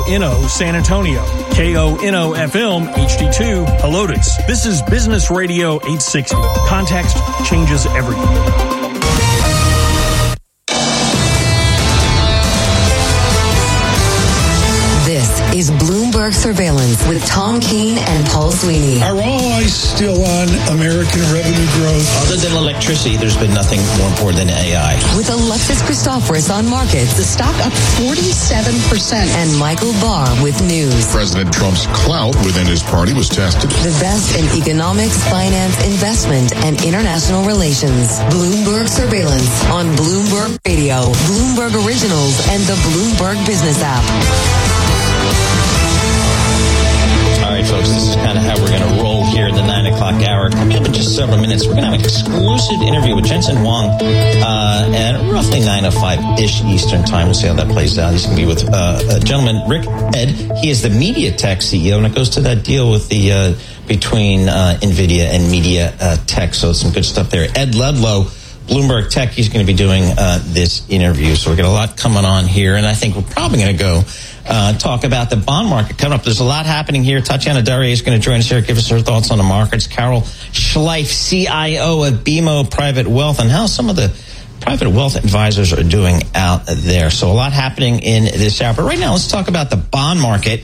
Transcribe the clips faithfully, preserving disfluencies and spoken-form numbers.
N O San Antonio, K O N O F M H D two Helotes. This is Business Radio eight sixty. Context changes everything. Is Bloomberg Surveillance with Tom Keene and Paul Sweeney. Are all eyes still on American revenue growth? Other than electricity, there's been nothing more important than A I. With Alexis Christoforous on markets. The stock up forty-seven percent. And Michael Barr with news. President Trump's clout within his party was tested. The best in economics, finance, investment, and international relations. Bloomberg Surveillance on Bloomberg Radio, Bloomberg Originals, and the Bloomberg Business app. All right, folks, this is kind of how we're going to roll here in the nine o'clock hour. Coming up in just several minutes, we're going to have an exclusive interview with Jensen Huang uh, at roughly nine oh five-ish Eastern time. We'll see how that plays out. He's going to be with uh, a gentleman, Rick Ed. He is the MediaTek C E O, and it goes to that deal with the uh, between uh, NVIDIA and MediaTek, so it's some good stuff there. Ed Ludlow, Bloomberg Tech, he's going to be doing uh, this interview, so we've got a lot coming on here, and I think we're probably going to go Uh, talk about the bond market coming up. There's a lot happening here. Tatiana Daria is going to join us here, give us her thoughts on the markets. Carol Schleif, C I O of B M O Private Wealth, and how some of the private wealth advisors are doing out there. So a lot happening in this hour. But right now, let's talk about the bond market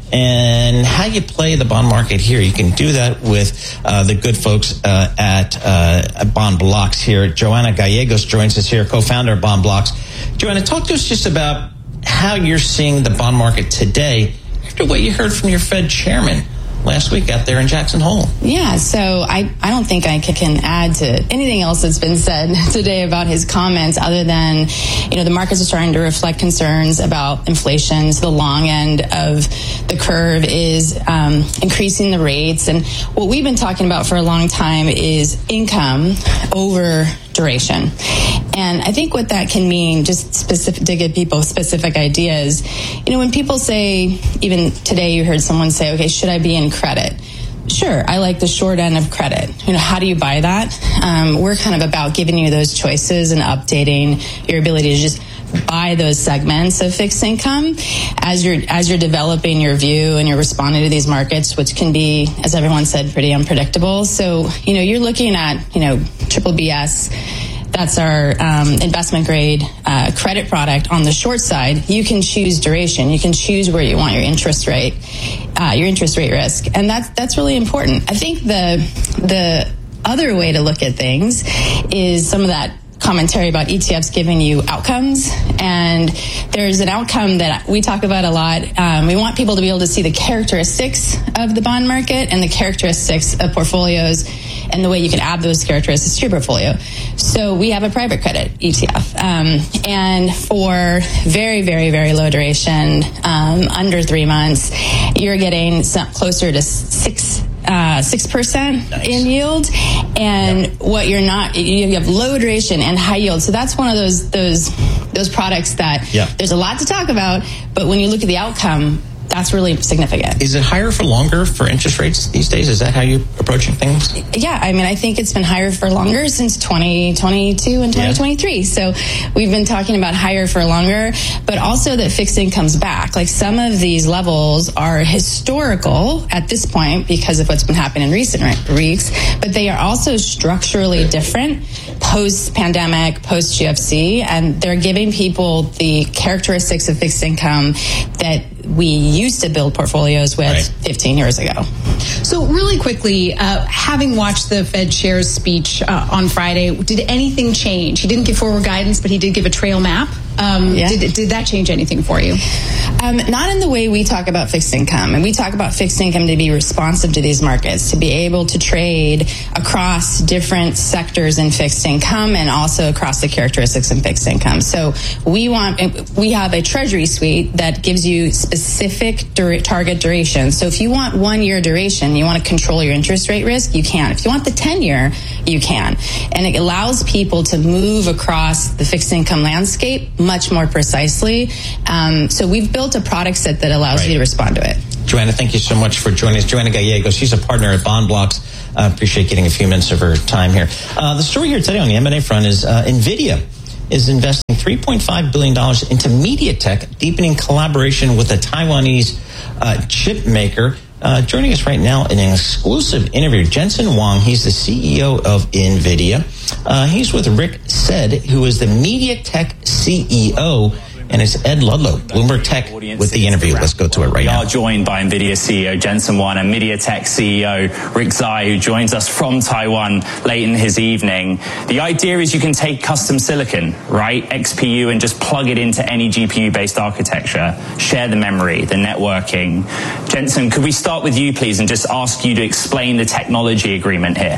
and how you play the bond market here. You can do that with uh, the good folks uh, at uh, Bond Blocks here. Joanna Gallegos joins us here, co-founder of Bond Blocks. Joanna, talk to us just about how you're seeing the bond market today after what you heard from your Fed chairman last week out there in Jackson Hole. Yeah, so I, I don't think I can add to anything else that's been said today about his comments other than, you know, the markets are starting to reflect concerns about inflation. So the long end of the curve is um, increasing the rates. And what we've been talking about for a long time is income over duration. And I think what that can mean, just specific to give people specific ideas, you know, when people say, even today you heard someone say, okay, should I be in credit? Sure, I like the short end of credit. You know, how do you buy that? Um, we're kind of about giving you those choices and updating your ability to just buy those segments of fixed income as you're as you're developing your view and you're responding to these markets, which can be, as everyone said, pretty unpredictable. So, you know, you're looking at, you know, triple B S. That's our um, investment grade uh, credit product on the short side. You can choose duration. You can choose where you want your interest rate, uh, your interest rate risk, and that's that's really important. I think the the other way to look at things is some of that commentary about E T Fs giving you outcomes, and there's an outcome that we talk about a lot. Um, we want people to be able to see the characteristics of the bond market and the characteristics of portfolios and the way you can add those characteristics to your portfolio. So we have a private credit E T F, um, and for very, very, very low duration, um, under three months, you're getting some closer to six Uh, six percent nice. In yield, and yep. what you're not, you have low duration and high yield. So that's one of those those those products that yep. there's a lot to talk about, but when you look at the outcome, that's really significant. Is it higher for longer for interest rates these days? Is that how you're approaching things? Yeah, I mean, I think it's been higher for longer since twenty twenty-two and twenty twenty-three. Yeah. So we've been talking about higher for longer, but also that fixed income's back. Like some of these levels are historical at this point because of what's been happening in recent weeks, but they are also structurally different post-pandemic, post-G F C, and they're giving people the characteristics of fixed income that we used to build portfolios with right. fifteen years ago. So really quickly, uh, having watched the Fed chair's speech uh, on Friday, did anything change? He didn't give forward guidance, but he did give a trail map. Um, yeah. did, did that change anything for you? Um, not in the way we talk about fixed income. And we talk about fixed income to be responsive to these markets, to be able to trade across different sectors in fixed income and also across the characteristics in fixed income. So we want, we have a treasury suite that gives you specific dur- target duration. So if you want one year duration, you want to control your interest rate risk, you can. If you want the ten year, you can. And it allows people to move across the fixed income landscape much more precisely. Um, so we've built a product set that allows right. you to respond to it. Joanna, thank you so much for joining us. Joanna Gallegos, she's a partner at Bond Blocks. I uh, appreciate getting a few minutes of her time here. Uh, the story here today on the M and A front is uh, NVIDIA is investing three point five billion dollars into MediaTek, deepening collaboration with a Taiwanese uh, chip maker. Uh, joining us right now in an exclusive interview, Jensen Huang. He's the C E O of NVIDIA. Uh, he's with Rick Said, who is the MediaTek C E O. And it's Ed Ludlow, Bloomberg Tech, with the interview. Let's go to it right now. We are joined by NVIDIA C E O Jensen Huang and MediaTek C E O Rick Tsai, who joins us from Taiwan late in his evening. The idea is you can take custom silicon, right, X P U, and just plug it into any G P U-based architecture, share the memory, the networking. Jensen, could we start with you, please, and just ask you to explain the technology agreement here?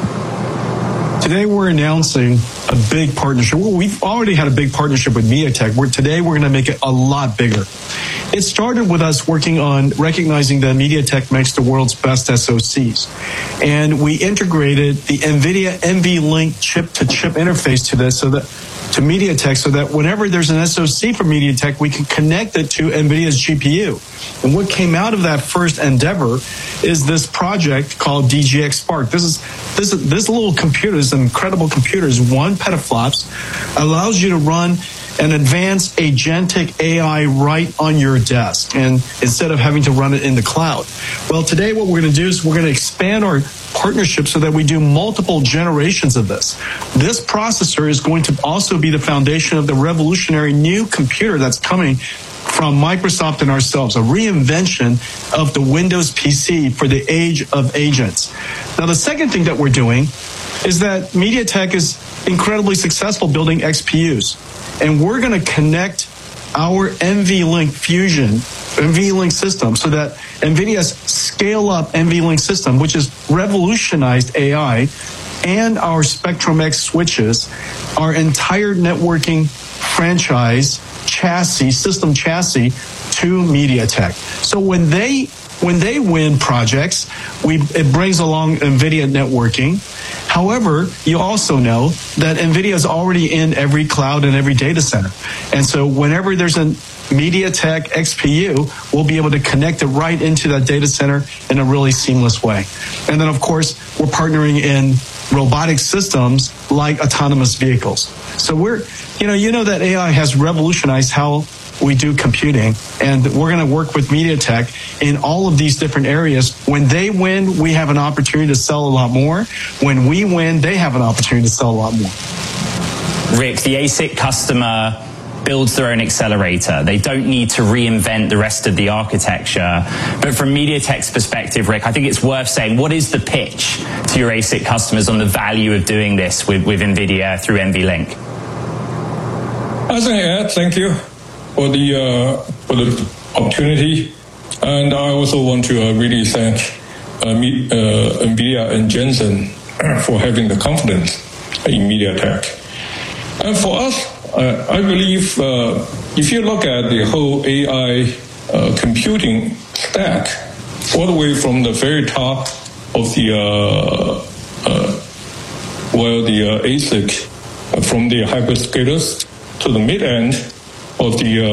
Today we're announcing a big partnership. Well, we've already had a big partnership with MediaTek. We're, today we're going to make it a lot bigger. It started with us working on recognizing that MediaTek makes the world's best S O Cs. And we integrated the NVIDIA NVLink chip-to-chip interface to this so that to MediaTek so that whenever there's an S O C for MediaTek, we can connect it to NVIDIA's G P U. And what came out of that first endeavor is this project called D G X Spark. This is this this little computer, this incredible computer, is one petaflops, allows you to run an advanced agentic A I right on your desk, and instead of having to run it in the cloud. Well, today what we're going to do is we're going to expand our partnership so that we do multiple generations of this. This processor is going to also be the foundation of the revolutionary new computer that's coming from Microsoft and ourselves, a reinvention of the Windows P C for the age of agents. Now, the second thing that we're doing is that MediaTek is incredibly successful building X P Us. And we're going to connect our NVLink Fusion, NVLink system, so that NVIDIA's scale-up NVLink system, which has revolutionized A I, and our Spectrum X switches, our entire networking franchise chassis, system chassis, to MediaTek. So when they when they win projects, we it brings along NVIDIA networking. However, you also know that NVIDIA is already in every cloud and every data center. And so whenever there's a MediaTek X P U, we'll be able to connect it right into that data center in a really seamless way. And then, of course, we're partnering in robotic systems like autonomous vehicles. So we're, you know, you know that A I has revolutionized how we do computing, and we're going to work with MediaTek in all of these different areas. When they win, we have an opportunity to sell a lot more. When we win, they have an opportunity to sell a lot more. Rick, the A S I C customer builds their own accelerator. They don't need to reinvent the rest of the architecture. But from MediaTek's perspective, Rick, I think it's worth saying, what is the pitch to your A S I C customers on the value of doing this with, with NVIDIA through NVLink? I think, Ed, thank you for the uh, for the opportunity, and I also want to uh, really thank uh, me, uh, NVIDIA and Jensen for having the confidence in MediaTek. And for us, uh, I believe uh, if you look at the whole A I uh, computing stack, all the way from the very top of the uh, uh, well the uh, A S I C, uh, from the hyperscalers to the mid end of the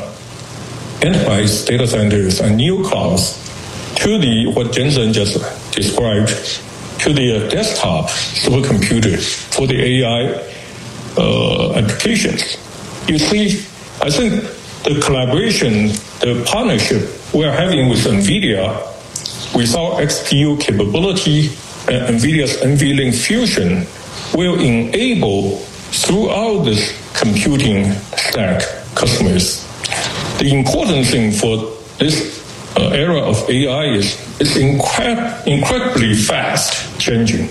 uh, enterprise data centers and new clouds, to the what Jensen just described, to the uh, desktop supercomputer for the A I uh, applications. You see, I think the collaboration, the partnership we're having with NVIDIA, with our X P U capability and NVIDIA's NVLink Fusion, will enable throughout this computing stack customers. The important thing for this uh, era of A I is it's incre- incredibly fast changing.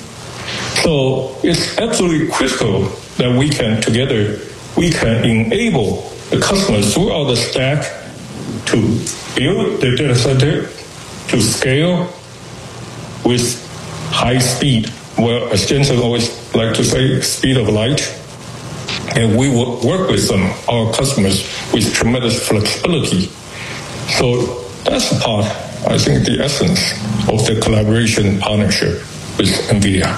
So it's absolutely critical that we can together, we can enable the customers throughout the stack to build the data center, to scale with high speed. Well, as Jensen always like to say, speed of light. And we will work with them, our customers, with tremendous flexibility. So that's the part, I think, the essence of the collaboration partnership with NVIDIA.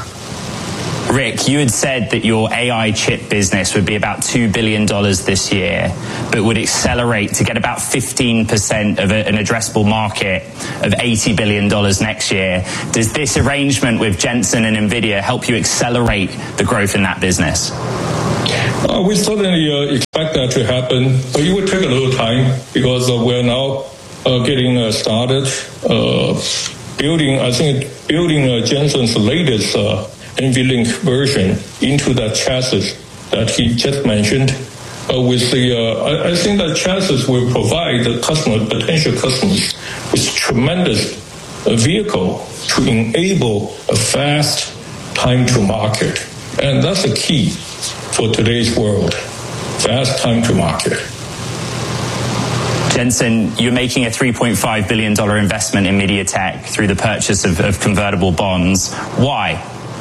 Rick, you had said that your A I chip business would be about two billion dollars this year, but would accelerate to get about fifteen percent of an addressable market of eighty billion dollars next year. Does this arrangement with Jensen and NVIDIA help you accelerate the growth in that business? Uh, we certainly uh, expect that to happen, but it will take a little time because uh, we're now uh, getting uh, started uh, building, I think, building uh, Jensen's latest uh, NVLink version into that chassis that he just mentioned. Uh, with the, uh, I, I think that chassis will provide the customer, potential customers with tremendous uh, vehicle to enable a fast time to market. And that's the key for today's world, fast time to market. Jensen, you're making a three point five billion dollars investment in MediaTek through the purchase of, of convertible bonds. Why?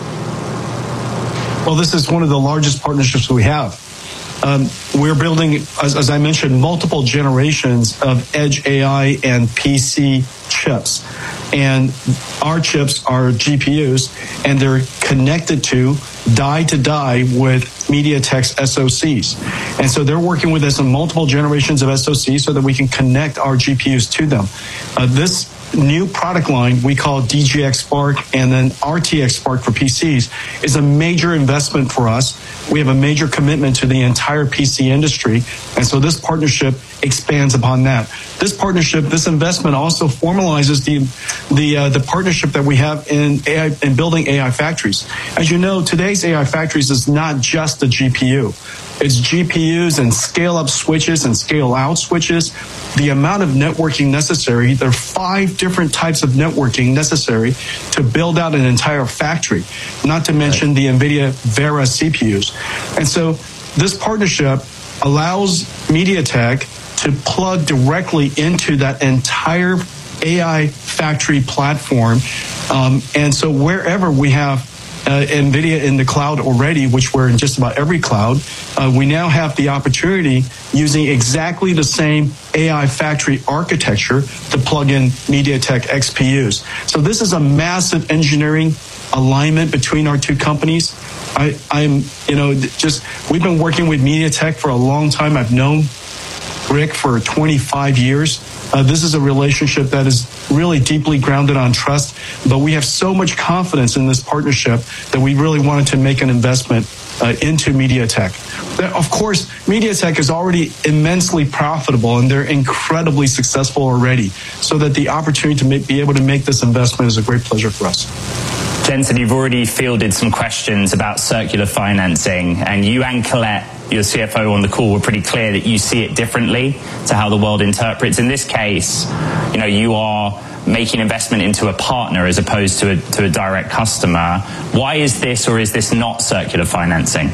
Well, this is one of the largest partnerships we have. Um, we're building, as, as I mentioned, multiple generations of edge A I and P C chips. And our chips are G P Us, and they're connected to die to die with MediaTek's S O Cs. And so they're working with us on multiple generations of S O Cs so that we can connect our G P Us to them. Uh, this new product line we call D G X Spark and then R T X Spark for P Cs is a major investment for us. We have a major commitment to the entire P C industry, and so this partnership expands upon that. This partnership, this investment also formalizes the the uh, the partnership that we have in A I in building A I factories. As you know, today's A I factories is not just the G P U. It's G P Us and scale-up switches and scale-out switches. The amount of networking necessary, there are five different types of networking necessary to build out an entire factory, not to mention the NVIDIA Vera C P Us. And so this partnership allows MediaTek to plug directly into that entire A I factory platform. Um, and so wherever we have Uh, NVIDIA in the cloud already, which we're in just about every cloud, uh, we now have the opportunity using exactly the same A I factory architecture to plug in MediaTek X P Us. So this is a massive engineering alignment between our two companies. I, I'm, you know, just, we've been working with MediaTek for a long time. I've known Rick for twenty-five years. Uh, this is a relationship that is really deeply grounded on trust, but we have so much confidence in this partnership that we really wanted to make an investment uh, into MediaTek. Of course, MediaTek is already immensely profitable and they're incredibly successful already, so that the opportunity to make, be able to make this investment is a great pleasure for us. Jensen, you've already fielded some questions about circular financing, and you and Colette, your C F O on the call, were pretty clear that you see it differently to how the world interprets. In this case, you know, you are making investment into a partner as opposed to a, to a direct customer. Why is this, or is this not circular financing?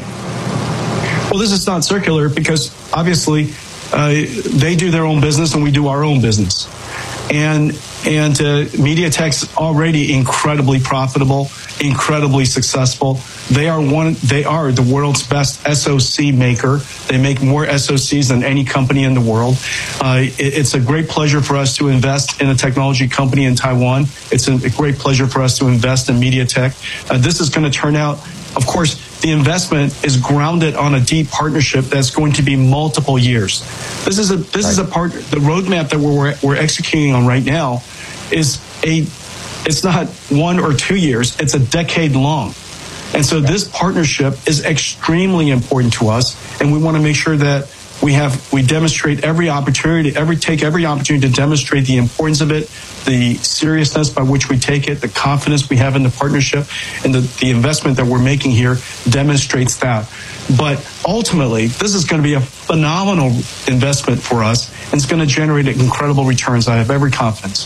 Well, this is not circular because obviously uh, they do their own business and we do our own business. And and uh, MediaTek's already incredibly profitable, incredibly successful. They are one. They are the world's best S O C maker. They make more S O Cs than any company in the world. Uh, it, it's a great pleasure for us to invest in a technology company in Taiwan. It's a, a great pleasure for us to invest in MediaTek. Uh, this is going to turn out, of course, the investment is grounded on a deep partnership that's going to be multiple years. This is a this right. is a part. The roadmap that we're we're executing on right now is a. It's not one or two years. It's a decade long, and so this partnership is extremely important to us, and we want to make sure that we have we demonstrate every opportunity, every take every opportunity to demonstrate the importance of it, the seriousness by which we take it, the confidence we have in the partnership, and the, the investment that we're making here demonstrates that. But ultimately, this is going to be a phenomenal investment for us, and it's going to generate incredible returns. I have every confidence.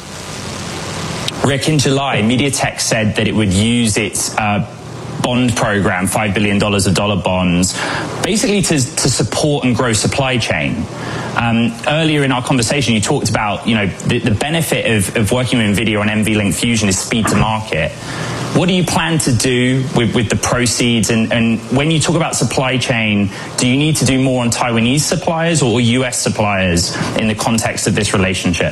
Rick, in July, MediaTek said that it would use its uh, bond program, five billion dollars of dollar bonds, basically to, to support and grow supply chain. Um, earlier in our conversation, you talked about, you know, the, the benefit of, of working with NVIDIA on NVLink Fusion is speed to market. What do you plan to do with, with the proceeds? And, and when you talk about supply chain, do you need to do more on Taiwanese suppliers or U S suppliers in the context of this relationship?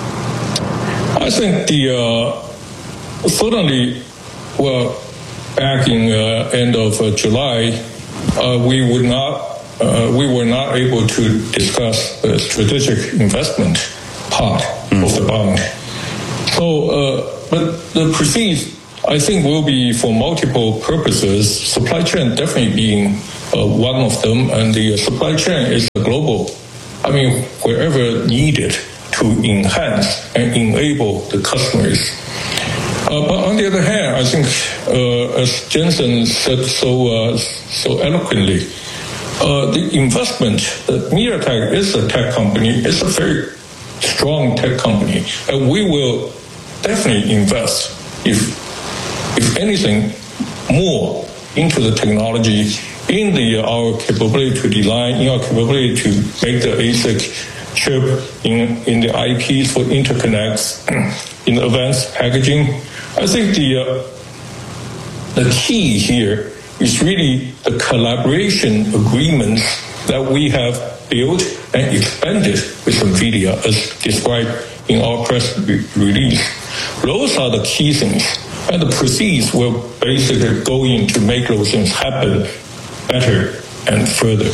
I think the uh, certainly, well, back in uh, end of uh, July, uh, we would not, uh, we were not able to discuss the strategic investment part mm. of the bond. So, uh, but the proceeds, I think, will be for multiple purposes. Supply chain definitely being uh, one of them, and the supply chain is global. I mean, wherever needed to enhance and enable the customers. Uh, but on the other hand, I think, uh, as Jensen said so uh, so eloquently, uh, the investment, that MediaTek is a tech company, it's a very strong tech company, and we will definitely invest, if if anything, more into the technology, in the uh, our capability to design, in our capability to make the A S I C chip, in in the I Ps for interconnects, in advanced packaging. I think the uh, the key here is really the collaboration agreements that we have built and expanded with NVIDIA, as described in our press re- release. Those are the key things, and the proceeds will basically go in to make those things happen better and further.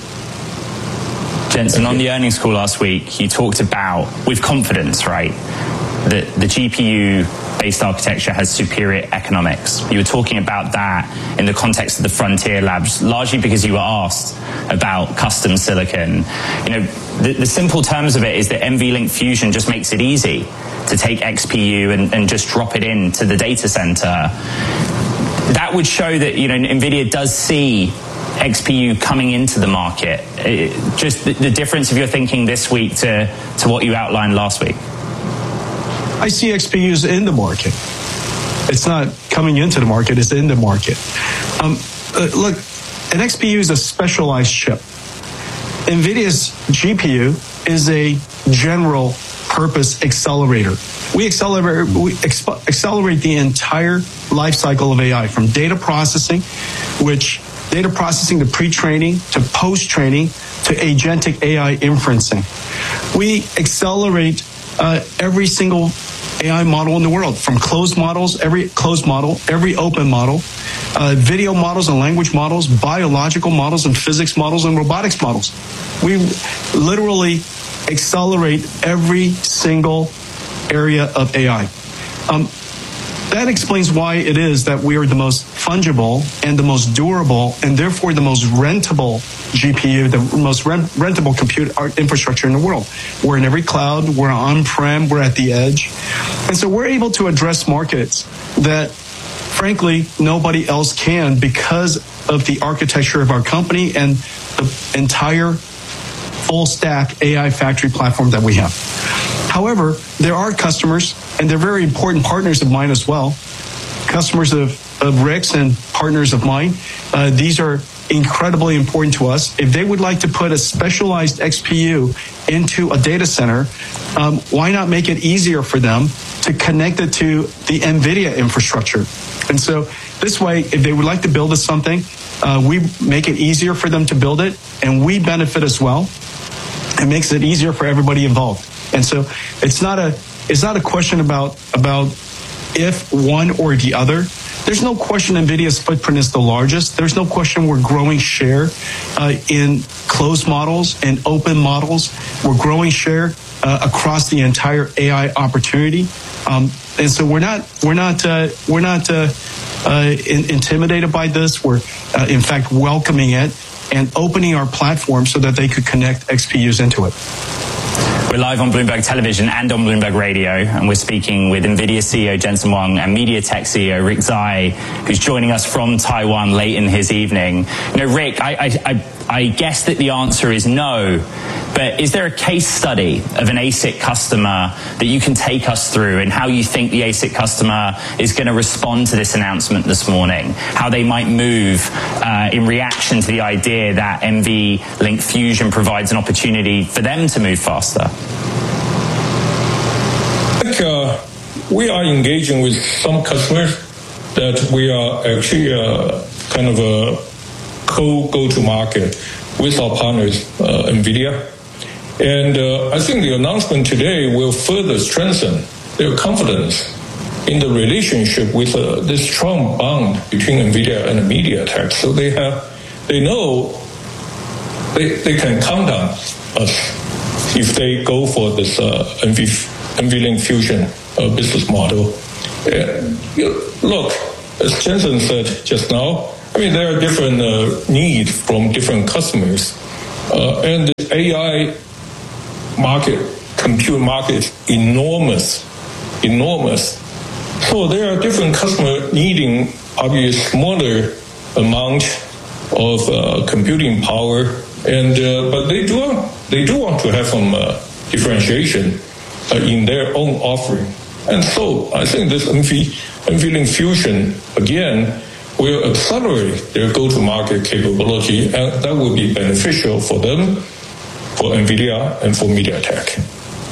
Jensen, on the earnings call last week, you talked about, with confidence, right, that the G P U-based architecture has superior economics. You were talking about that in the context of the Frontier Labs, largely because you were asked about custom silicon. You know, the, the simple terms of it is that NVLink Fusion just makes it easy to take X P U and, and just drop it into the data center. That would show that, you know, NVIDIA does see X P U coming into the market. It, just the, the difference of your thinking this week to, to what you outlined last week. I see X P Us in the market. It's not coming into the market, it's in the market. Um, uh, look, an X P U is a specialized chip. NVIDIA's G P U is a general purpose accelerator. We accelerate, we exp- accelerate the entire life cycle of A I, from data processing, which data processing to pre-training, to post-training, to agentic A I inferencing. We accelerate uh, every single A I model in the world, from closed models, every closed model, every open model, uh, video models and language models, biological models and physics models and robotics models. We literally accelerate every single area of A I. Um, that explains why it is that we are the most fungible and the most durable and therefore the most rentable G P U, the most rent- rentable compute infrastructure in the world. We're in every cloud, we're on-prem, we're at the edge. And so we're able to address markets that, frankly, nobody else can because of the architecture of our company and the entire full stack A I factory platform that we have. However, there are customers, and they're very important partners of mine as well, customers of, of Rick's and partners of mine. Uh, these are incredibly important to us. If they would like to put a specialized X P U into a data center, um, why not make it easier for them to connect it to the NVIDIA infrastructure? And so this way, if they would like to build us something, uh, we make it easier for them to build it, and we benefit as well. It makes it easier for everybody involved. And so it's not a it's not a question about about if one or the other. There's no question NVIDIA's footprint is the largest. There's no question we're growing share uh, in closed models and open models. We're growing share uh, across the entire A I opportunity. Um, and so we're not we're not uh, we're not uh, uh, in, intimidated by this. We're uh, in fact welcoming it and opening our platform so that they could connect X P Us into it. We're live on Bloomberg Television and on Bloomberg Radio, and we're speaking with NVIDIA C E O Jensen Huang and MediaTek C E O Rick Tsai, who's joining us from Taiwan late in his evening. You know, Rick, I, I, I, I guess that the answer is no, but is there a case study of an A S I C customer that you can take us through and how you think the A S I C customer is going to respond to this announcement this morning, how they might move uh, in reaction to the idea that NVLink Fusion provides an opportunity for them to move faster? I think uh, we are engaging with some customers that we are actually uh, kind of a co-go-to-market with our partners, uh, NVIDIA. And uh, I think the announcement today will further strengthen their confidence in the relationship with uh, this strong bond between NVIDIA and MediaTek. So they have, they know they, they can count on us if they go for this uh, NVLink Fusion uh, business model. Uh, you know, look, as Jensen said just now, I mean, there are different uh, needs from different customers. Uh, and the A I market, compute market is enormous, enormous. So there are different customers needing probably a smaller amount of uh, computing power, and uh, but they do they do want to have some uh, differentiation uh, in their own offering. And so I think this NVLink Fusion again will accelerate their go-to-market capability, and that will be beneficial for them, for NVIDIA, and for MediaTek.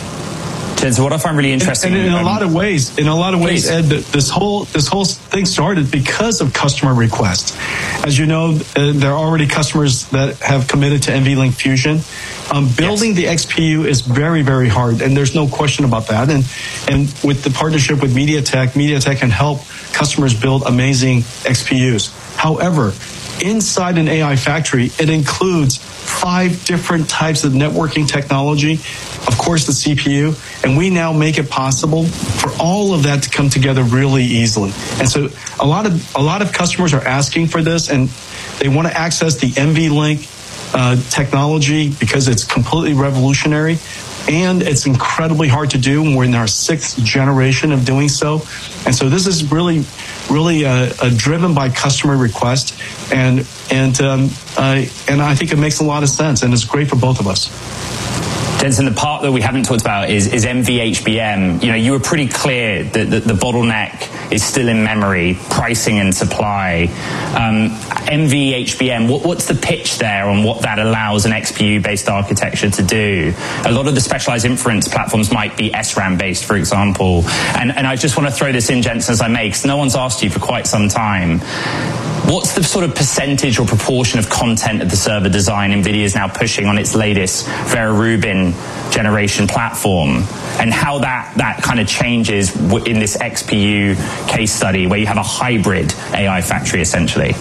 So what I find really interesting, and, and in um, a lot of ways, in a lot of ways, Ed, this whole this whole thing started because of customer request. As you know, uh, there are already customers that have committed to NVLink Fusion. Um, building yes. the X P U is very, very hard, and there's no question about that. And and with the partnership with MediaTek, MediaTek can help customers build amazing X P Us. However, inside an A I factory, it includes five different types of networking technology, of course the C P U, and we now make it possible for all of that to come together really easily. And so a lot of a lot of customers are asking for this, and they want to access the NVLink uh, technology because it's completely revolutionary, and it's incredibly hard to do. And we're in our sixth generation of doing so. And so this is really, really uh, uh, driven by customer request, and and um, uh, and I think it makes a lot of sense, and it's great for both of us. Jensen, the part that we haven't talked about is, is M V H B M. You know, you were pretty clear that, that the bottleneck is still in memory, pricing and supply. Um, M V H B M, what, what's the pitch there on what that allows an X P U-based architecture to do? A lot of the specialized inference platforms might be S RAM-based, for example. And, and I just want to throw this in, Jensen, as I may, because no one's asked you for quite some time. What's the sort of percentage or proportion of content of the server design NVIDIA is now pushing on its latest Vera Rubin generation platform, and how that, that kind of changes in this X P U case study where you have a hybrid A I factory essentially?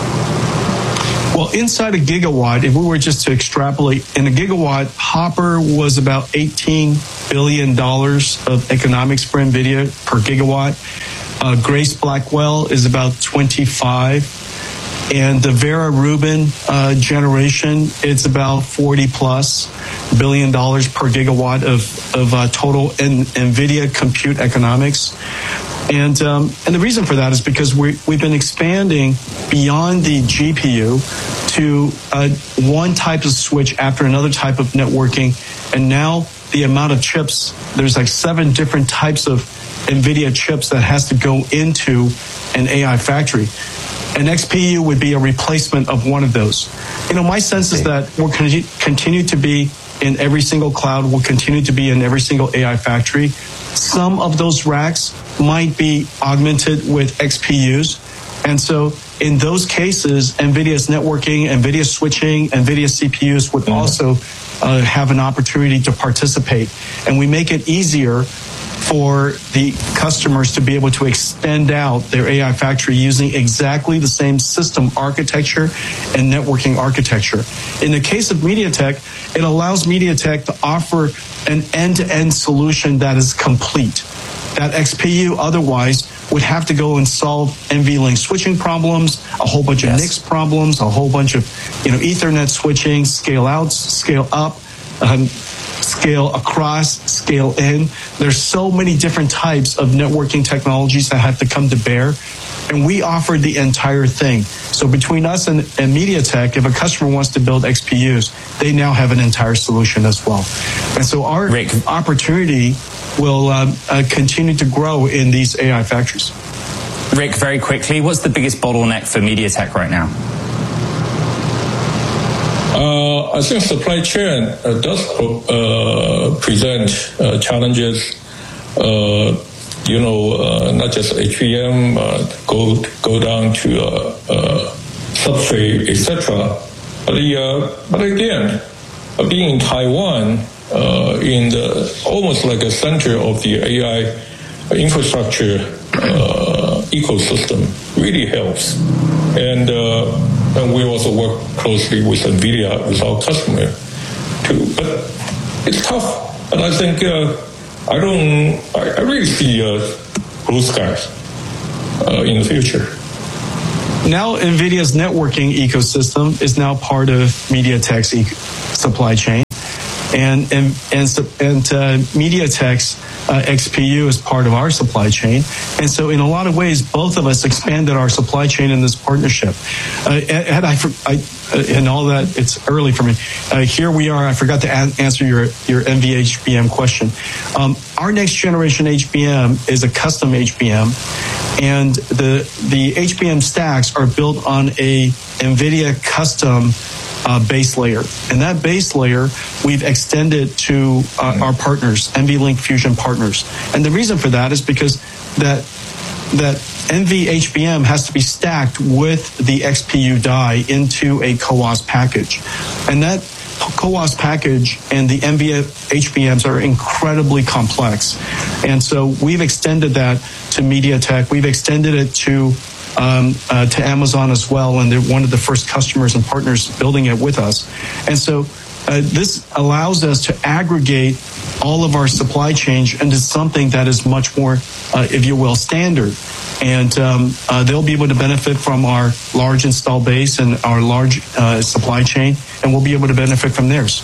Well, inside a gigawatt, if we were just to extrapolate, in a gigawatt, Hopper was about eighteen billion dollars of economics for NVIDIA per gigawatt. Uh, Grace Blackwell is about twenty-five. And the Vera Rubin uh, generation, it's about forty plus billion dollars per gigawatt of, of uh, total in, NVIDIA compute economics. And um, and the reason for that is because we, we've been expanding beyond the G P U to uh, one type of switch after another type of networking. And now the amount of chips, there's like seven different types of NVIDIA chips that has to go into an A I factory. An X P U would be a replacement of one of those. You know, my sense is that we'll continue to be in every single cloud, we'll continue to be in every single A I factory. Some of those racks might be augmented with X P Us. And so in those cases, NVIDIA's networking, NVIDIA switching, NVIDIA C P Us would mm-hmm. also uh, have an opportunity to participate. And we make it easier for the customers to be able to extend out their A I factory using exactly the same system architecture and networking architecture. In the case of MediaTek, it allows MediaTek to offer an end-to-end solution that is complete. That X P U otherwise would have to go and solve NVLink switching problems, a whole bunch of yes. N I C problems, a whole bunch of you know Ethernet switching, scale outs, scale up, um, scale across, scale in. There's so many different types of networking technologies that have to come to bear, and we offer the entire thing. So between us and, and MediaTek, if a customer wants to build X P Us, they now have an entire solution as well. And so our Rick. opportunity will uh, uh, continue to grow in these A I factories. Rick, very quickly, what's the biggest bottleneck for MediaTek right now? Uh, I think supply chain uh, does uh, present uh, challenges. Uh, you know, uh, not just H B M, uh, go go down to uh, uh, substrate, et cetera. But, uh, but again, uh, being in Taiwan, uh, in the almost like a center of the A I infrastructure uh, ecosystem, really helps. And uh, and we also work closely with NVIDIA, with our customer, too. But it's tough. And I think uh, I don't. I, I really see uh, blue skies uh, in the future. now NVIDIA's networking ecosystem is now part of MediaTek's e- supply chain. And and and, and uh, MediaTek's uh, X P U is part of our supply chain, and so in a lot of ways, both of us expanded our supply chain in this partnership. Uh, and I, I uh, and all that, it's early for me. Uh, here we are. I forgot to a- answer your your N V H B M question. Um, our next generation H B M is a custom H B M, and the the H B M stacks are built on a NVIDIA custom Uh, base layer. And that base layer we've extended to uh, our partners, NVLink Fusion partners. And the reason for that is because that that N V H B M has to be stacked with the X P U die into a C O A S package. And that C O A S package and the N V H B Ms are incredibly complex. And so we've extended that to MediaTek. We've extended it to Um, uh, to Amazon as well, and they're one of the first customers and partners building it with us. And so uh, this allows us to aggregate all of our supply chain into something that is much more, uh, if you will, standard. And um, uh, they'll be able to benefit from our large install base and our large uh, supply chain, and we'll be able to benefit from theirs.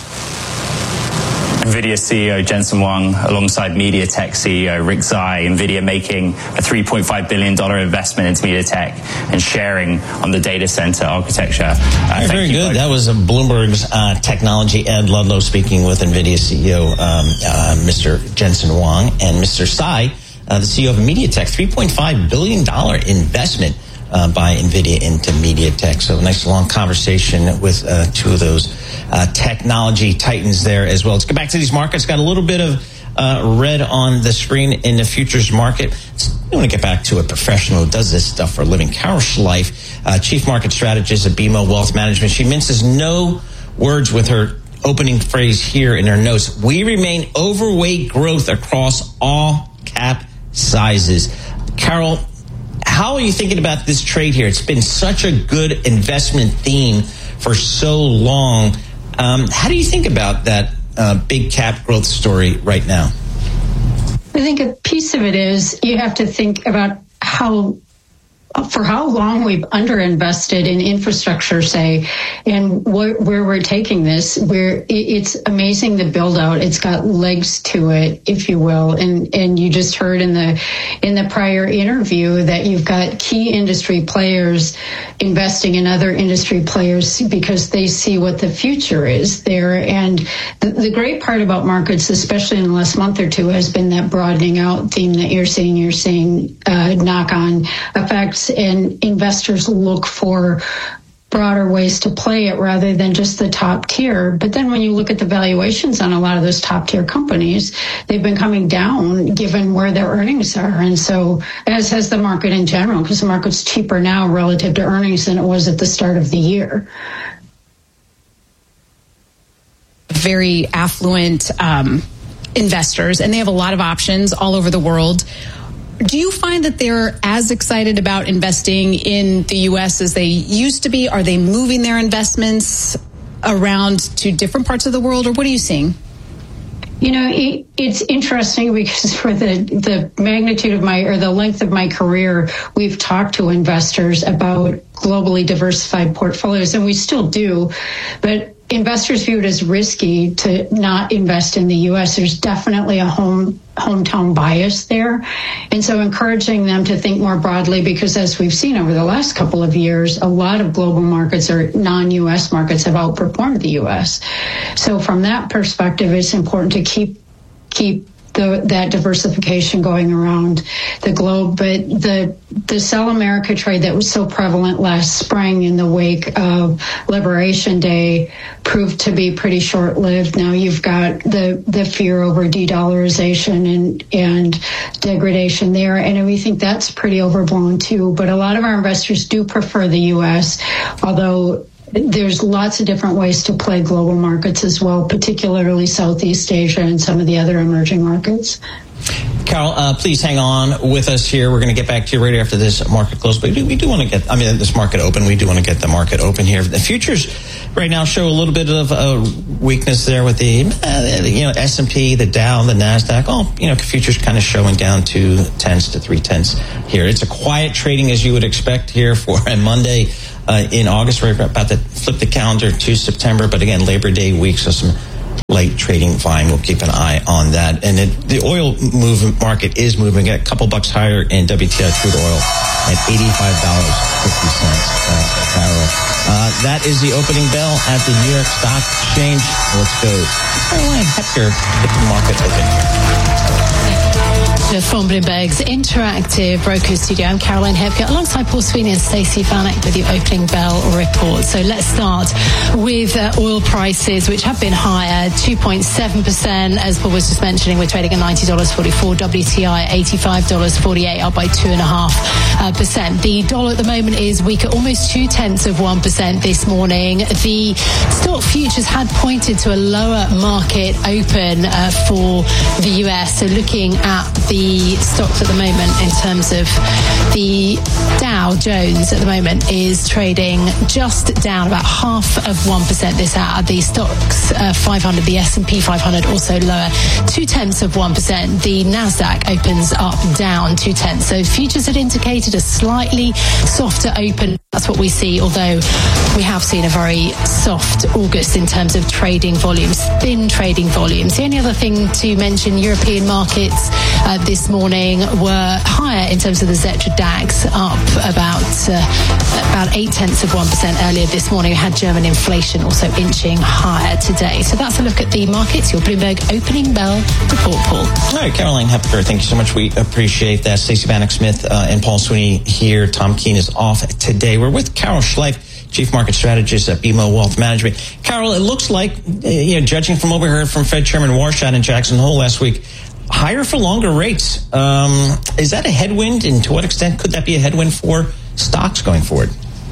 NVIDIA C E O Jensen Huang alongside MediaTek C E O Rick Tsai, NVIDIA making a three point five billion dollars investment into MediaTek and sharing on the data center architecture. Uh, very good. Both. That was Bloomberg's uh, technology Ed Ludlow speaking with NVIDIA C E O um, uh, Mister Jensen Huang, and Mister Tsai, uh, the C E O of MediaTek, three point five billion dollars investment Uh, by NVIDIA into MediaTek. So a nice long conversation with uh, two of those uh, technology titans there as well. Let's get back to these markets. Got a little bit of uh, red on the screen in the futures market. We want to get back to a professional who does this stuff for a living. Carol Schleif, uh, Chief Market Strategist at B M O Wealth Management. She minces no words with her opening phrase here in her notes. We remain overweight growth across all cap sizes. Carol, how are you thinking about this trade here? It's been such a good investment theme for so long. Um, how do you think about that uh, big cap growth story right now? I think a piece of it is you have to think about how for how long we've underinvested in infrastructure, say, and wh- where we're taking this, where it's amazing the build out. It's got legs to it, if you will. And, and you just heard in the, in the prior interview that you've got key industry players investing in other industry players because they see what the future is there. And the, the great part about markets, especially in the last month or two, has been that broadening out theme that you're seeing. You're seeing uh, knock on effects, and investors look for broader ways to play it rather than just the top tier. But then when you look at the valuations on a lot of those top tier companies, they've been coming down given where their earnings are. And so, as has the market in general, because the market's cheaper now relative to earnings than it was at the start of the year. Very affluent um, investors, and they have a lot of options all over the world. Do you find that they're as excited about investing in the U S as they used to be? Are they moving their investments around to different parts of the world, or what are you seeing? You know, it, it's interesting because for the, the magnitude of my, or the length of my career, we've talked to investors about globally diversified portfolios, and we still do. But investors view it as risky to not invest in the U S. There's definitely a home hometown bias there. And so encouraging them to think more broadly, because as we've seen over the last couple of years, a lot of global markets or non-U S markets have outperformed the U S. So from that perspective, it's important to keep keep The, that diversification going around the globe. But the the Sell America trade that was so prevalent last spring in the wake of Liberation Day proved to be pretty short-lived. Now you've got the, the fear over de-dollarization and, and degradation there, and we think that's pretty overblown too. But a lot of our investors do prefer the U S, although there's lots of different ways to play global markets as well, particularly Southeast Asia and some of the other emerging markets. Carol, uh, please hang on with us here. We're going to get back to you right after this market close. But we do, we do want to get, I mean, this market open. We do want to get the market open here. The futures right now show a little bit of uh, weakness there with the, uh, you know, S and P, the Dow, the NASDAQ. All, you know, futures kind of showing down two tenths to three tenths here. It's a quiet trading as you would expect here for a Monday uh, in August. We're about to flip the calendar to September. But again, Labor Day week, so some light trading volume. We'll keep an eye on that. And it, the oil movement market is moving a couple bucks higher in W T I crude oil at eighty-five dollars and fifty cents uh, a barrel. Uh, that is the opening bell at the New York Stock Exchange. Let's go. Caroline Hepker at the market open. From Bloomberg's Interactive Brokers Studio, I'm Caroline Hepker alongside Paul Sweeney and Stacey Vanek with your opening bell report. So let's start with uh, oil prices, which have been higher, two point seven percent. As Paul was just mentioning, we're trading at ninety dollars and forty-four cents, W T I eighty-five dollars and forty-eight cents, up by two point five percent. The dollar at the moment is weaker, almost two tenths of one percent this morning. The stock futures had pointed to a lower market open uh, for the U S. So looking at the The stocks at the moment in terms of the Dow Jones at the moment is trading just down about half of one percent this hour. The stocks uh, five hundred, the S and P five hundred also lower, two tenths of one percent. The NASDAQ opens up down two tenths. So futures had indicated a slightly softer open. That's what we see, although we have seen a very soft August in terms of trading volumes, thin trading volumes. The only other thing to mention, European markets uh, this morning were higher in terms of the Xetra DAX, up about uh, about eight tenths of one percent earlier this morning. We had German inflation also inching higher today. So that's a look at the markets. Your Bloomberg opening bell report, Paul. All right, Caroline Hepker, thank you so much. We appreciate that. Stacey Vanek Smith uh, and Paul Sweeney here. Tom Keene is off today. We're with Carol Schleif, Chief Market Strategist at B M O Wealth Management. Carol, it looks like, uh, you know, judging from what we heard from Fed Chairman Warshad in Jackson Hole last week, higher for longer rates. Um, is that a headwind, and to what extent could that be a headwind for stocks going forward?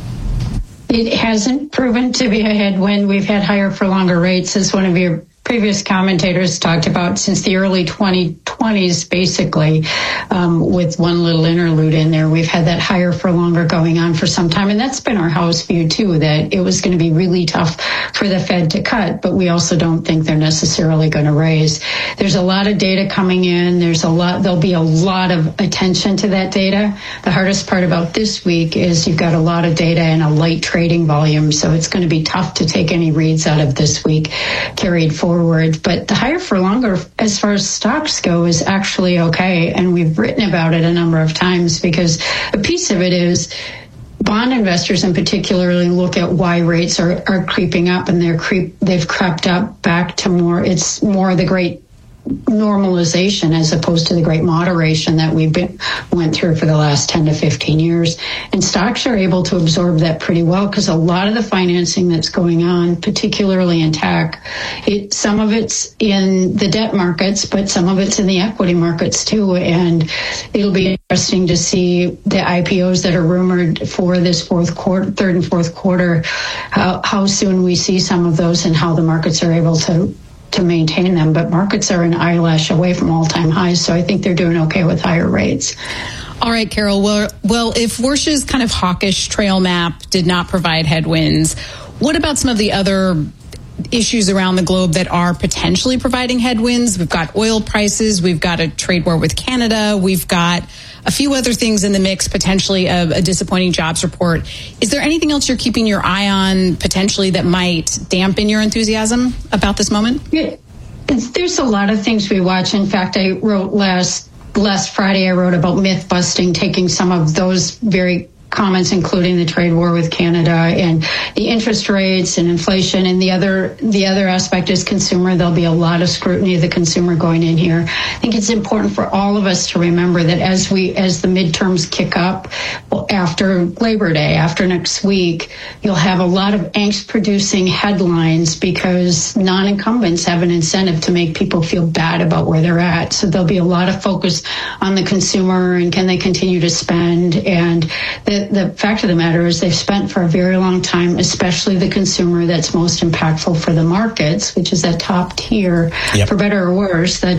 It hasn't proven to be a headwind. We've had higher for longer rates, as one of your previous commentators talked about, since the early twenty twenties, basically, um, with one little interlude in there. We've had that higher for longer going on for some time. And that's been our house view, too, that it was going to be really tough for the Fed to cut. But we also don't think they're necessarily going to raise. There's a lot of data coming in. There's a lot. There'll be a lot of attention to that data. The hardest part about this week is you've got a lot of data and a light trading volume. So it's going to be tough to take any reads out of this week carried forward. Forward. But the higher for longer, as far as stocks go, is actually okay. And we've written about it a number of times, because a piece of it is bond investors in particularly look at why rates are, are creeping up, and they're creep, they've crept up back to more, it's more the great normalization as opposed to the great moderation that we've been went through for the last ten to fifteen years. And stocks are able to absorb that pretty well, because a lot of the financing that's going on, particularly in tech, it, some of it's in the debt markets, but some of it's in the equity markets too. And it'll be interesting to see the I P Os that are rumored for this fourth quarter, third and fourth quarter, how, how soon we see some of those and how the markets are able to to maintain them. But markets are an eyelash away from all-time highs, so I think they're doing okay with higher rates. All right, Carol. Well, well, if Warsh's kind of hawkish trail map did not provide headwinds, what about some of the other issues around the globe that are potentially providing headwinds? We've got oil prices. We've got a trade war with Canada. We've got a few other things in the mix, potentially a, a disappointing jobs report. Is there anything else you're keeping your eye on potentially that might dampen your enthusiasm about this moment? Yeah, there's a lot of things we watch. In fact, I wrote last last Friday, I wrote about myth busting, taking some of those very comments, including the trade war with Canada and the interest rates and inflation. And the other the other aspect is consumer. There'll be a lot of scrutiny of the consumer going in here. I think it's important for all of us to remember that as we as the midterms kick up, well, after Labor Day, after next week, you'll have a lot of angst-producing headlines, because non-incumbents have an incentive to make people feel bad about where they're at. So there'll be a lot of focus on the consumer and can they continue to spend. And the The fact of the matter is they've spent for a very long time, especially the consumer that's most impactful for the markets, which is that top tier. Yep. For better or worse, that's the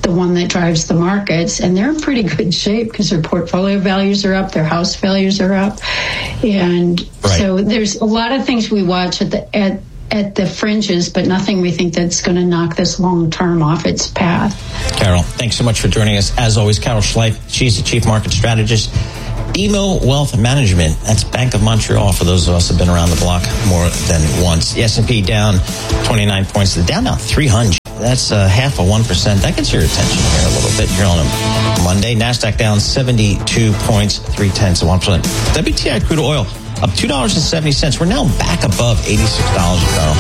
the one that drives the markets, and they're in pretty good shape because their portfolio values are up, their house values are up, and right. so there's a lot of things we watch at the at at the fringes, but nothing we think that's going to knock this long term off its path. Carol, thanks so much for joining us. As always, Carol Schleif, she's the Chief Market Strategist. B M O Wealth Management, that's Bank of Montreal, for those of us who have been around the block more than once. The S and P down twenty-nine points, the Dow now three hundred. That's uh, half of one percent. That gets your attention here a little bit. You're on a Monday. NASDAQ down seventy-two points, three tenths of one percent. W T I crude oil up two dollars and seventy cents. We're now back above eighty-six dollars a barrel.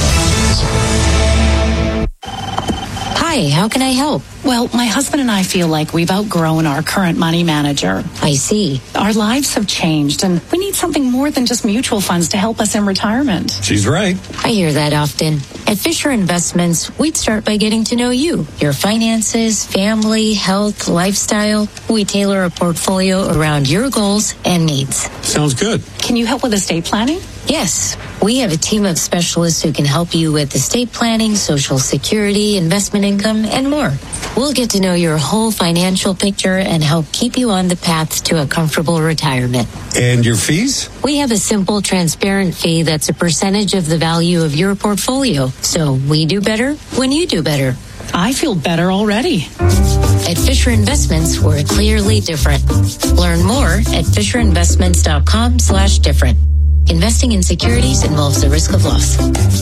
Hi, how can I help? Well, my husband and I feel like we've outgrown our current money manager. I see. Our lives have changed, and we need something more than just mutual funds to help us in retirement. She's right. I hear that often. At Fisher Investments, we'd start by getting to know you, your finances, family, health, lifestyle. We tailor a portfolio around your goals and needs. Sounds good. Can you help with estate planning? Yes, we have a team of specialists who can help you with estate planning, Social Security, investment income, and more. We'll get to know your whole financial picture and help keep you on the path to a comfortable retirement. And your fees? We have a simple, transparent fee that's a percentage of the value of your portfolio. So we do better when you do better. I feel better already. At Fisher Investments, we're clearly different. Learn more at FisherInvestments.com slash different. Investing in securities involves the risk of loss.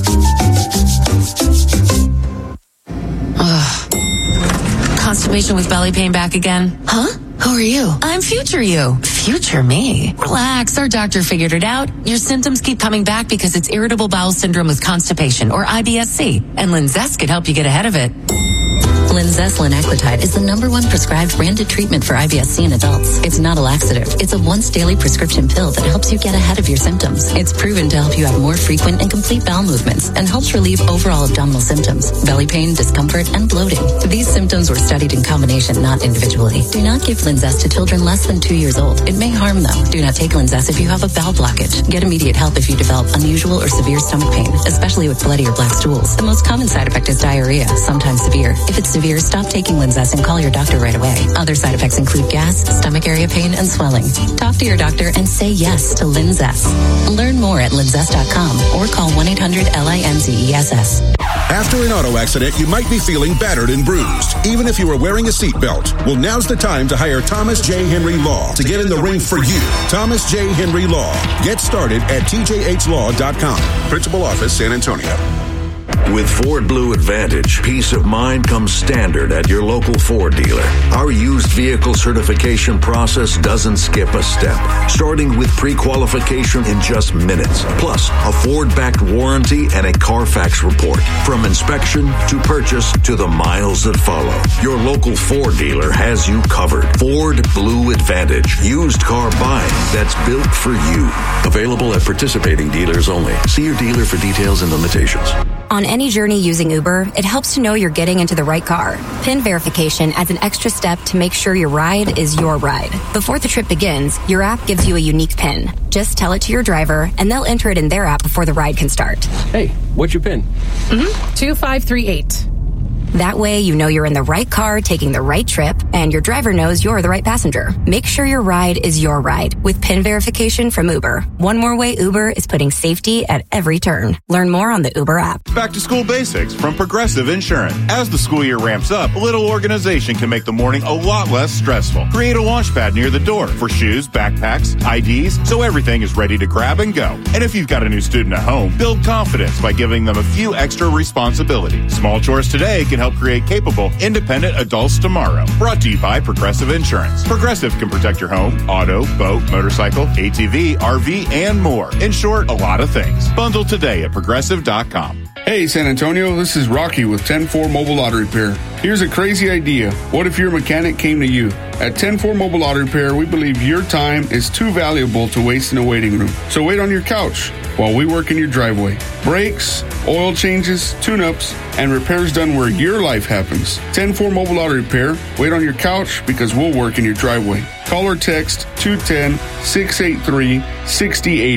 Ugh. Constipation with belly pain back again? Huh? Who are you? I'm future you. Future me? Relax, our doctor figured it out. Your symptoms keep coming back because it's irritable bowel syndrome with constipation, or I B S C, and Linzess could help you get ahead of it. Linzess linaclotide is the number one prescribed branded treatment for I B S C in adults. It's not a laxative. It's a once daily prescription pill that helps you get ahead of your symptoms. It's proven to help you have more frequent and complete bowel movements and helps relieve overall abdominal symptoms, belly pain, discomfort, and bloating. These symptoms were studied in combination, not individually. Do not give Linzess to children less than two years old. It may harm them. Do not take Linzess if you have a bowel blockage. Get immediate help if you develop unusual or severe stomach pain, especially with bloody or black stools. The most common side effect is diarrhea, sometimes severe. If it's severe, stop taking Linzess and call your doctor right away. Other side effects include gas, stomach area pain, and swelling. Talk to your doctor and say yes to Linzess. Learn more at linzess dot com or call one eight hundred L I N Z E S S. After an auto accident, you might be feeling battered and bruised, even if you are wearing a seatbelt. Well, now's the time to hire Thomas J. Henry Law to get in the ring for you. Thomas J. Henry Law. Get started at T J H law dot com. Principal Office, San Antonio. With Ford Blue Advantage, peace of mind comes standard at your local Ford dealer. Our used vehicle certification process doesn't skip a step, starting with pre-qualification in just minutes, plus a Ford-backed warranty and a Carfax report. From inspection to purchase to the miles that follow, your local Ford dealer has you covered. Ford Blue Advantage, used car buying that's built for you. Available at participating dealers only. See your dealer for details and limitations. On any journey using Uber, it helps to know you're getting into the right car. PIN verification adds an extra step to make sure your ride is your ride. Before the trip begins, your app gives you a unique PIN. Just tell it to your driver, and they'll enter it in their app before the ride can start. Hey, what's your PIN? Mm-hmm. two five three eight. That way, you know you're in the right car, taking the right trip, and your driver knows you're the right passenger. Make sure your ride is your ride with PIN verification from Uber. One more way Uber is putting safety at every turn. Learn more on the Uber app. Back to school basics from Progressive Insurance. As the school year ramps up, a little organization can make the morning a lot less stressful. Create a launch pad near the door for shoes, backpacks, I Ds, so everything is ready to grab and go. And if you've got a new student at home, build confidence by giving them a few extra responsibilities. Small chores today can help create capable, independent adults tomorrow. Brought to you by Progressive Insurance. Progressive can protect your home, auto, boat, motorcycle, A T V, R V, and more. In short, a lot of things. Bundle today at progressive dot com. Hey, San Antonio, this is Rocky with ten four Mobile Auto Repair. Here's a crazy idea. What if your mechanic came to you? At ten four Mobile Auto Repair, we believe your time is too valuable to waste in a waiting room. So wait on your couch while we work in your driveway. Brakes, oil changes, tune-ups, and repairs done where your life happens. ten four Mobile Auto Repair. Wait on your couch because we'll work in your driveway. Call or text two one zero, six eight three, six zero eight zero.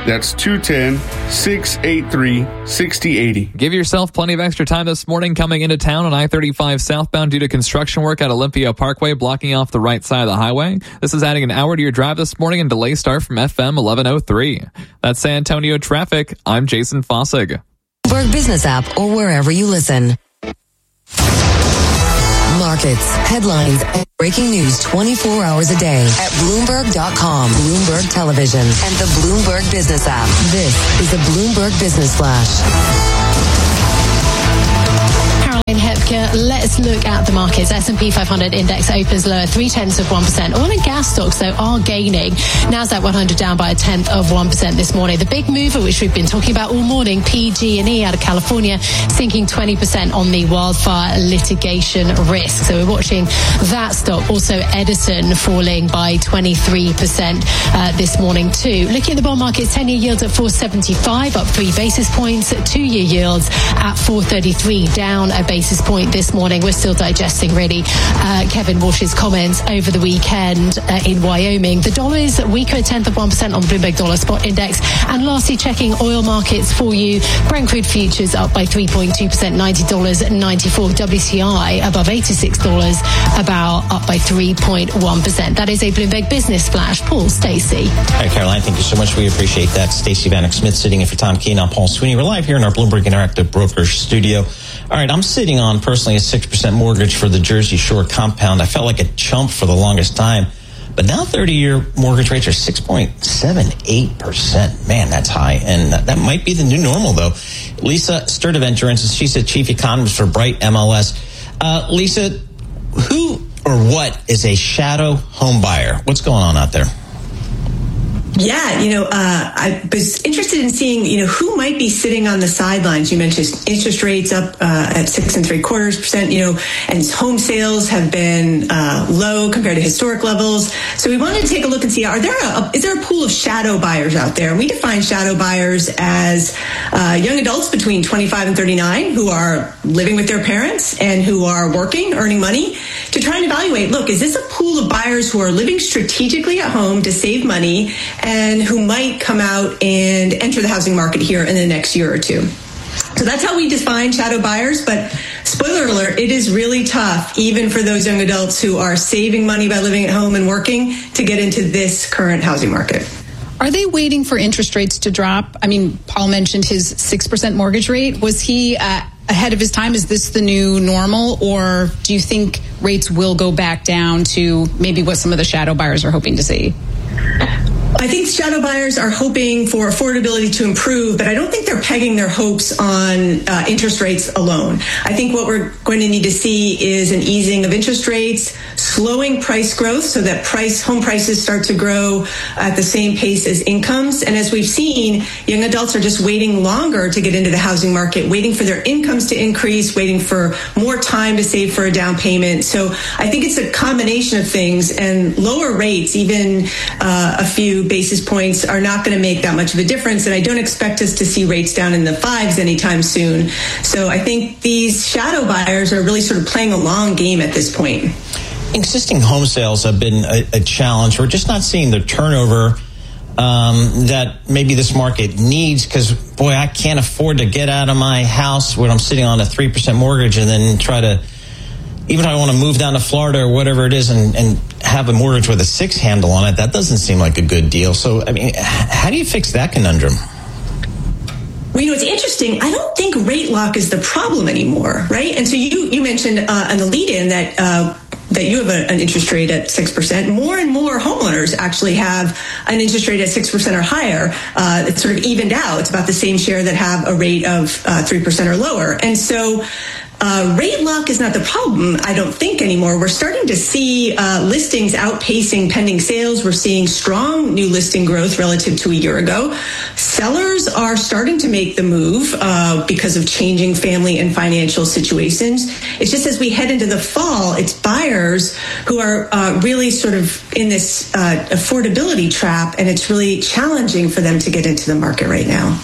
That's two one zero, six eight three, six zero eight zero. Give yourself plenty of extra time this morning coming into town on I thirty-five southbound due to construction work at Olympia Parkway blocking off the right side of the highway. This is adding an hour to your drive this morning and delay start from F M eleven oh three. That's San Antonio traffic. I'm Jason Fossig. Bloomberg Business app or wherever you listen. Markets, headlines, and breaking news twenty-four hours a day at Bloomberg dot com, Bloomberg Television, and the Bloomberg Business app. This is the Bloomberg Business Flash. Hepker, let's look at the markets. S and P five hundred index opens lower, three tenths of one percent. Oil and gas stocks, though, are gaining. Nasdaq one hundred down by a tenth of one percent this morning. The big mover, which we've been talking about all morning, P G and E out of California, sinking twenty percent on the wildfire litigation risk. So we're watching that stock. Also, Edison falling by twenty-three percent uh, this morning, too. Looking at the bond markets, ten-year yields at four seventy-five, up three basis points. Two-year yields at four thirty-three, down a basis point this morning. We're still digesting, really, uh, Kevin Walsh's comments over the weekend uh, in Wyoming. The dollar is weaker, a tenth of one percent on Bloomberg Dollar Spot Index. And lastly, checking oil markets for you. Brent crude futures up by three point two percent, ninety dollars and ninety-four cents. W T I above eighty-six dollars, about up by three point one percent. That is a Bloomberg Business Flash. Paul Stacey. All right, Caroline, thank you so much. We appreciate that. Stacey Vanek Smith sitting in for Tom Keene. I'm Paul Sweeney. We're live here in our Bloomberg Interactive Brokers studio. All right, I'm sitting on personally a six percent mortgage for the Jersey Shore compound. I felt like a chump for the longest time. But now thirty-year mortgage rates are six point seven eight percent. Man, that's high. And that might be the new normal, though. Lisa Sturdivant, she's the chief economist for Bright M L S. Uh, Lisa, who or what is a shadow home buyer? What's going on out there? Yeah, you know, uh, I was interested in seeing, you know, who might be sitting on the sidelines. You mentioned interest rates up uh, at six and three quarters percent, you know, and home sales have been uh, low compared to historic levels. So we wanted to take a look and see, are there a, is there a pool of shadow buyers out there? And we define shadow buyers as uh, young adults between twenty-five and thirty-nine who are living with their parents and who are working, earning money, to try and evaluate, look, is this a pool of buyers who are living strategically at home to save money and who might come out and enter the housing market here in the next year or two? So that's how we define shadow buyers. But spoiler alert, it is really tough, even for those young adults who are saving money by living at home and working, to get into this current housing market. Are they waiting for interest rates to drop? I mean, Paul mentioned his six percent mortgage rate. Was he uh, ahead of his time? Is this the new normal? Or do you think rates will go back down to maybe what some of the shadow buyers are hoping to see? I think shadow buyers are hoping for affordability to improve, but I don't think they're pegging their hopes on uh, interest rates alone. I think what we're going to need to see is an easing of interest rates, slowing price growth so that price home prices start to grow at the same pace as incomes. And as we've seen, young adults are just waiting longer to get into the housing market, waiting for their incomes to increase, waiting for more time to save for a down payment. So I think it's a combination of things, and lower rates, even uh, a few basis points, are not going to make that much of a difference. And I don't expect us to see rates down in the fives anytime soon. So I think these shadow buyers are really sort of playing a long game at this point. Existing home sales have been a, a challenge. We're just not seeing the turnover um, that maybe this market needs, because, boy, I can't afford to get out of my house when I'm sitting on a three percent mortgage and then try to, even if I want to move down to Florida or whatever it is and, and have a mortgage with a six handle on it, that doesn't seem like a good deal. So, I mean, how do you fix that conundrum? Well, you know, it's interesting. I don't think rate lock is the problem anymore, right? And so you, you mentioned uh, on the lead-in that uh, that you have a, an interest rate at six percent. More and more homeowners actually have an interest rate at six percent or higher. Uh, it's sort of evened out. It's about the same share that have a rate of uh, three percent or lower. And so Uh, rate lock is not the problem, I don't think, anymore. We're starting to see uh, listings outpacing pending sales. We're seeing strong new listing growth relative to a year ago. Sellers are starting to make the move uh, because of changing family and financial situations. It's just as we head into the fall, it's buyers who are uh, really sort of in this uh, affordability trap, and it's really challenging for them to get into the market right now.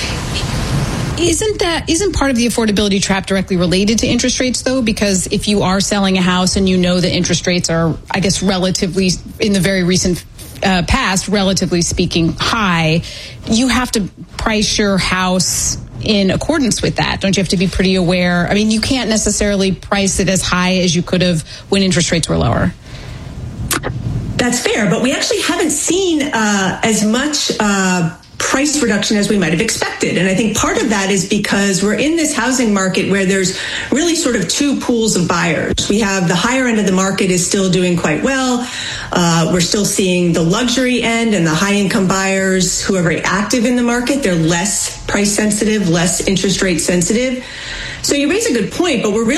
Isn't that isn't part of the affordability trap directly related to interest rates, though? Because if you are selling a house and you know that interest rates are, I guess, relatively in the very recent uh, past, relatively speaking, high, you have to price your house in accordance with that. Don't you have to be pretty aware? I mean, you can't necessarily price it as high as you could have when interest rates were lower. That's fair, but we actually haven't seen uh, as much uh, price reduction as we might have expected. And I think part of that is because we're in this housing market where there's really sort of two pools of buyers. We have the higher end of the market is still doing quite well. Uh, we're still seeing the luxury end and the high income buyers who are very active in the market. They're less price sensitive, less interest rate sensitive. So you raise a good point, but we're really